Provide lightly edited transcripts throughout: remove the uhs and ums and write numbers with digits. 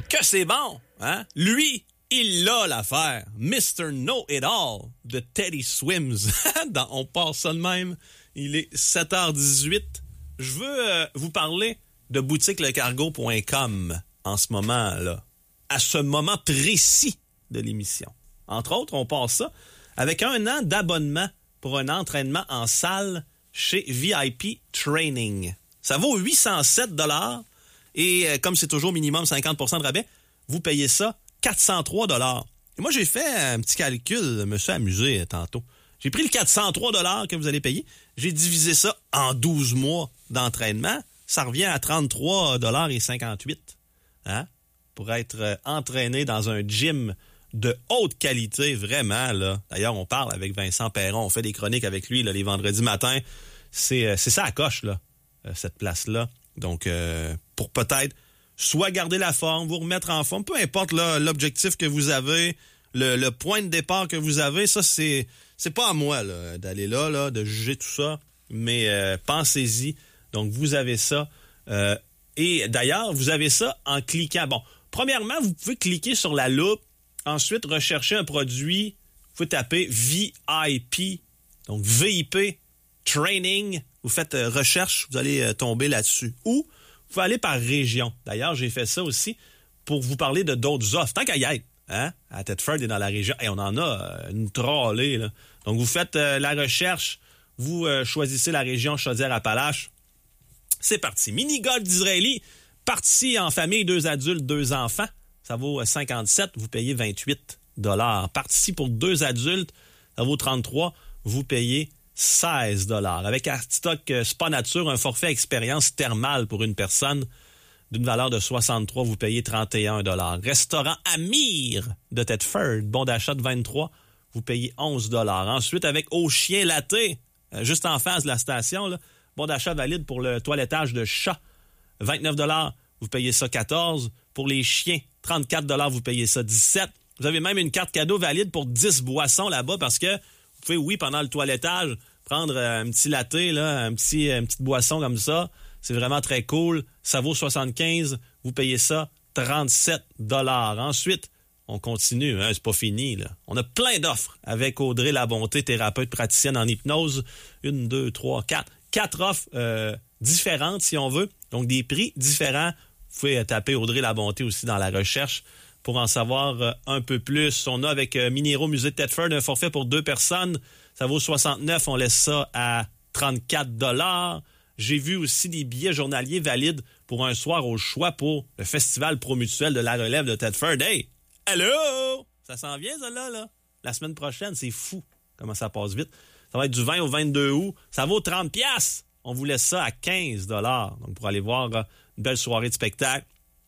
que c'est bon, hein? Lui, il a l'affaire. Mr. Know-It-All de Teddy Swims. On part ça de même. Il est 7h18. Je veux vous parler de boutiquelecargo.com en ce moment-là. À ce moment précis de l'émission. Entre autres, on part ça avec 1 an d'abonnement pour un entraînement en salle chez VIP Training. Ça vaut 807 $ et comme c'est toujours minimum 50% de rabais, vous payez ça 403 $. Et moi, j'ai fait un petit calcul, je me suis amusé tantôt. J'ai pris le 403 $ que vous allez payer, j'ai divisé ça en 12 mois d'entraînement, ça revient à 33,58 $. Hein? Pour être entraîné dans un gym de haute qualité, vraiment, là. D'ailleurs, on parle avec Vincent Perron, on fait des chroniques avec lui là, les vendredis matins. C'est ça à coche, là, cette place-là. Donc, pour peut-être soit garder la forme, vous remettre en forme, peu importe là, l'objectif que vous avez, le point de départ que vous avez, ça, c'est pas à moi là, d'aller là, de juger tout ça, mais pensez-y. Donc, vous avez ça. Et d'ailleurs, vous avez ça en cliquant. Bon, premièrement, vous pouvez cliquer sur la loupe, ensuite rechercher un produit, vous pouvez taper VIP, donc VIP Training, vous faites recherche, vous allez tomber là-dessus. Ou vous pouvez aller par région. D'ailleurs, j'ai fait ça aussi pour vous parler de d'autres offres. Tant qu'à y être, hein? À Thetford et dans la région, on en a une trollée, là. Donc, vous faites la recherche, vous choisissez la région Chaudière-Appalaches. C'est parti. Mini-golf d'Israéli, parti en famille, 2 adultes, 2 enfants. Ça vaut 57, vous payez 28 $. Parti pour 2 adultes, ça vaut 33, vous payez 16 $. Avec Artistock Spa Nature, un forfait expérience thermale pour une personne d'une valeur de 63, vous payez 31 $. Restaurant Amir de Thetford, bon d'achat de 23, vous payez 11 $. Ensuite, avec Au Chien Latte, juste en face de la station, là, bon d'achat valide pour le toilettage de chat, 29 $, vous payez ça 14. Pour les chiens, 34 $, vous payez ça 17. Vous avez même une carte cadeau valide pour 10 boissons là-bas parce que vous pouvez, oui, pendant le toilettage, prendre un petit latte, là, une petite boisson comme ça. C'est vraiment très cool. Ça vaut 75. Vous payez ça 37 $. Ensuite, on continue. Hein, c'est pas fini, là. On a plein d'offres avec Audrey Labonté, thérapeute praticienne en hypnose. 1, 2, 3, 4. 4 offres différentes, si on veut. Donc, des prix différents. Vous pouvez taper Audrey Labonté aussi dans la recherche pour en savoir un peu plus. On a avec Minéraux Musée de Thetford un forfait pour 2 personnes. Ça vaut 69. On laisse ça à 34 $. J'ai vu aussi des billets journaliers valides pour un soir au choix pour le Festival Promutuel de la Relève de Thetford. Hey! Allô? Ça s'en vient, ça, là? La semaine prochaine, c'est fou comment ça passe vite. Ça va être du 20 au 22 août. Ça vaut 30 $. On vous laisse ça à 15 $. Donc, pour aller voir une belle soirée de spectacle.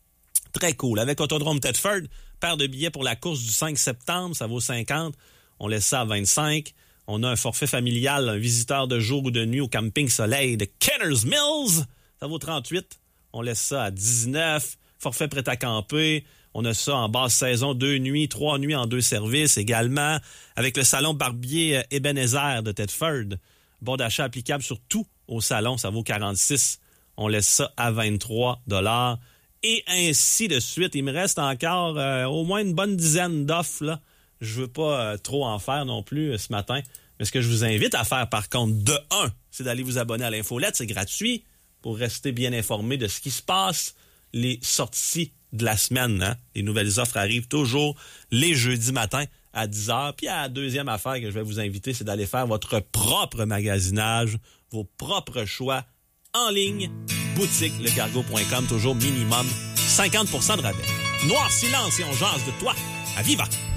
Très cool. Avec Autodrome Thetford, paire de billets pour la course du 5 septembre, ça vaut 50. On laisse ça à 25. On a un forfait familial, un visiteur de jour ou de nuit au camping Soleil de Kenner's Mills. Ça vaut 38. On laisse ça à 19. Forfait prêt à camper. On a ça en basse saison, 2 nuits, 3 nuits en 2 services également. Avec le salon barbier Ebenezer de Thetford. Bon d'achat applicable sur tout au salon, ça vaut 46. On laisse ça à 23 $. Et ainsi de suite. Il me reste encore au moins une bonne dizaine d'offres, là. Je veux pas trop en faire non plus ce matin. Mais ce que je vous invite à faire, par contre, de 1, c'est d'aller vous abonner à l'infolette. C'est gratuit pour rester bien informé de ce qui se passe. Les sorties de la semaine, hein? Les nouvelles offres arrivent toujours les jeudis matins à 10h. Puis la deuxième affaire que je vais vous inviter, c'est d'aller faire votre propre magasinage, vos propres choix en ligne. Boutiquelecargo.com, toujours minimum 50% de rabais. Noir silence et on jase de toi à Viva!